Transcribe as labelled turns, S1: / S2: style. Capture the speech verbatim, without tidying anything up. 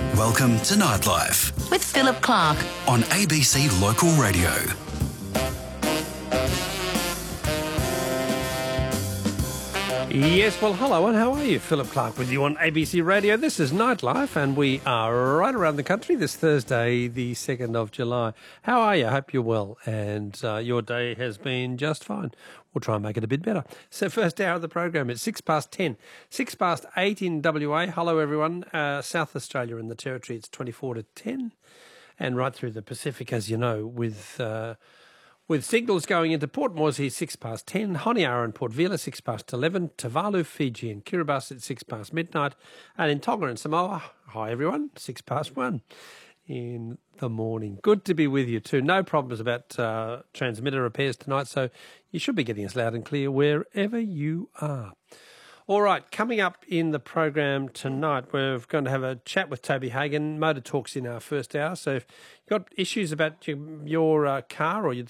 S1: Welcome to Nightlife
S2: with Philip Clark
S1: on A B C Local Radio.
S3: Yes, well, hello, and how are you? Philip Clark with you on A B C Radio. This is Nightlife, and we are right around the country this Thursday, the second of July. How are you? I hope you're well, and uh, your day has been just fine. We'll try and make it a bit better. So first hour of the program, it's six past ten. Six past eight in W A. Hello, everyone. Uh, South Australia and the Territory, it's twenty-four to ten. And right through the Pacific, as you know, with... Uh, With signals going into Port Moresby, six past ten, Honiara and Port Vila, six past eleven, Tuvalu, Fiji and Kiribati at six past midnight, and in Tonga and Samoa, hi everyone, six past one in the morning. Good to be with you too. No problems about uh, transmitter repairs tonight, so you should be getting us loud and clear wherever you are. All right, coming up in the program tonight, we're going to have a chat with Toby Hagan. Motor Talk's in our first hour, so if you've got issues about your, your uh, car or you're